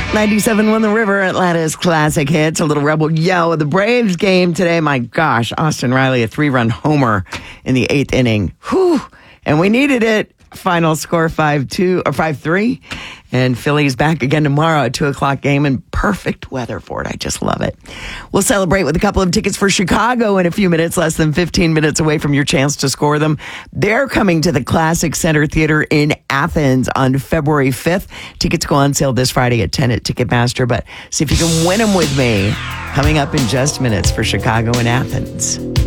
97 won the River, Atlanta's classic hits. A little Rebel Yell of the Braves game today. My gosh, Austin Riley, a 3-run homer in the 8th inning. Whew. And we needed it. Final score 5-2 or 5-3. And Philly's back again tomorrow at 2:00 game and perfect weather for it. I just love it. We'll celebrate with a couple of tickets for Chicago in a few minutes, less than 15 minutes away from your chance to score them. They're coming to the Classic Center Theater in Athens on February 5th. Tickets go on sale this Friday at 10 at Ticketmaster, but see if you can win them with me. Coming up in just minutes for Chicago and Athens.